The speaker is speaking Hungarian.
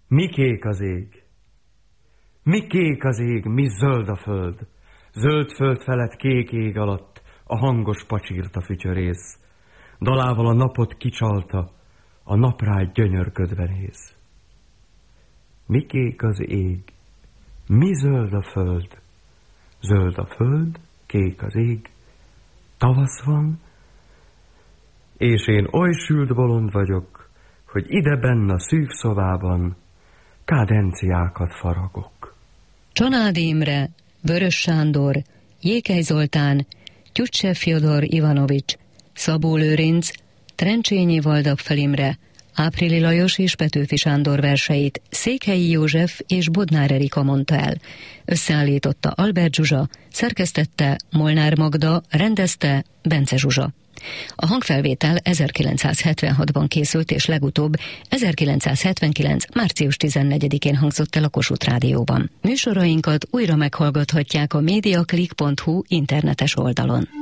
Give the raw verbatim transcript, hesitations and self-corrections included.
Mi kék az ég? Mi kék az ég, mi zöld a föld? Zöld föld felett kék ég alatt a hangos pacsírta fütyörész. Dalával a napot kicsalta, a naprád gyönyörködve néz. Mi kék az ég? Mi zöld a föld? Zöld a föld, kék az ég. Tavasz van, és én oly sült bolond vagyok, hogy ide benn a szűk szobában kádenciákat faragok. Csanádi Imre, Vörös Sándor, Jékely Zoltán, Tyutchev Fjodor Ivanovics, Szabó Lőrinc, Trencsényi Valdapfel Imre, Áprili Lajos és Petőfi Sándor verseit Székhelyi József és Bodnár Erika mondta el. Összeállította Albert Zsuzsa, szerkesztette Molnár Magda, rendezte Bence Zsuzsa. A hangfelvétel ezerkilencszázhetvenhatban készült, és legutóbb ezerkilencszázhetvenkilenc. március tizennegyedikén hangzott el a Kossuth Rádióban. Műsorainkat újra meghallgathatják a mediaclick pont hu internetes oldalon.